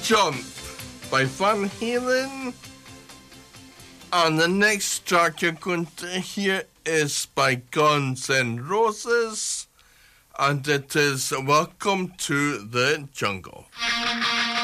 Jump by Van Halen. And the next track you're going to hear is by Guns N' Roses, and it is Welcome to the Jungle.